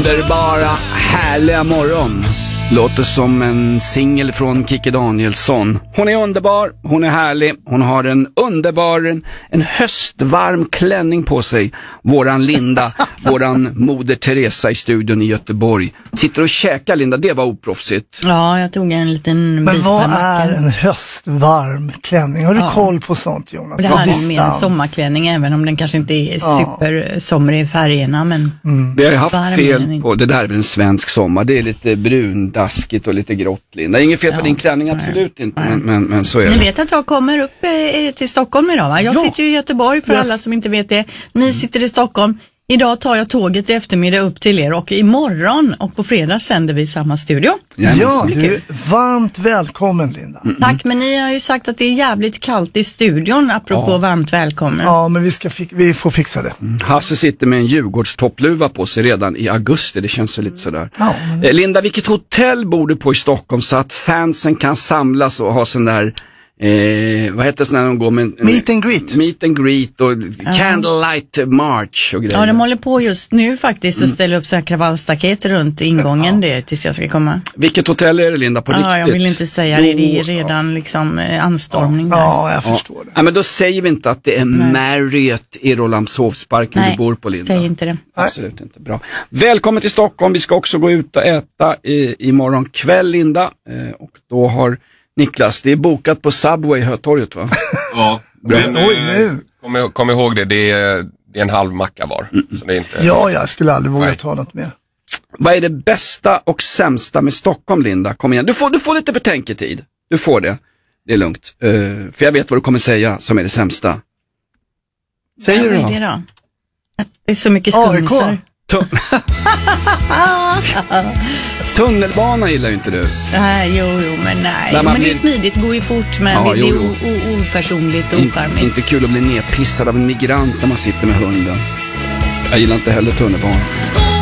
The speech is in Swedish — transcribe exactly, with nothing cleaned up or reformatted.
underbara, härliga morgon. Låter som en singel från Kikki Danielsson. Hon är underbar, hon är härlig. Hon har en underbar, en, en höstvarm klänning på sig. Våran Linda, våran moder Teresa i studion i Göteborg. Sitter och käkar, Linda, det var oproffsigt. Ja, jag tog en liten Men vad är en höstvarm klänning? Har du ja. koll på sånt, Jonas? Det här är mer en sommarklänning, även om den kanske inte är ja. supersomrig i färgerna. Men mm. Vi har haft fel på, det där är väl en svensk sommar. Det är lite brundaskigt och lite grått, Linda. Inget fel på ja. din klänning, absolut nej. inte. Men, men, men så är Ni det. Ni vet att jag kommer upp eh, till Stockholm idag, va? Jag ja. sitter ju i Göteborg för yes. alla som inte vet det. Ni mm. sitter i Stockholm. Idag tar jag tåget i eftermiddag upp till er och imorgon och på fredag sänder vi i samma studio. Ja, ja du är varmt välkommen, Linda. Mm. Tack, men ni har ju sagt att det är jävligt kallt i studion, apropå ja. varmt välkommen. Ja, men vi, ska fi- vi får fixa det. Mm. Hasse sitter med en Djurgårdstoppluva på sig redan i augusti, det känns så lite sådär. Ja, men... eh, Linda, vilket hotell bor du på i Stockholm så att fansen kan samlas och ha sån där... Eh, vad heter det när de går med meet and greet meet and greet och ja. candlelight march och grejer. Ja, de håller på just nu faktiskt att ställa upp så här kravallstaket runt ingången ja. det tills jag ska komma. Vilket hotell är det, Linda, på ja, riktigt? Ja, jag vill inte säga det, det är redan liksom eh, anstormning. Ja, ja jag förstår ja. det. Ja, men då säger vi inte att det är Nej. Marriott i Rålambshovsparken du bor på, Linda. Nej, säg inte det. Absolut inte, bra. Välkommen till Stockholm, vi ska också gå ut och äta i, imorgon kväll, Linda, eh, och då har Niklas, det är bokat på Subway Hötorget, va? Ja, men Oj, nu. Kom, kom ihåg det, det är, det är en halv macka var. Mm. Så det är inte... Ja, jag skulle aldrig våga ta något mer. Vad är det bästa och sämsta med Stockholm, Linda? Kom igen, du får, du får lite betänketid. Du får det, det är lugnt. Uh, för jag vet vad du kommer säga som är det sämsta. Säger du då? Vad är det då? Det är så mycket skummisar. Tunnelbana gillar ju inte du. Nej, jo, jo, men nej. Jo, men blir... det är smidigt, går ju fort, men ja, det, det är o- o- opersonligt och ocharmigt. Inte kul att bli nedpissad av en migrant när man sitter med hunden. Jag gillar inte heller tunnelbana.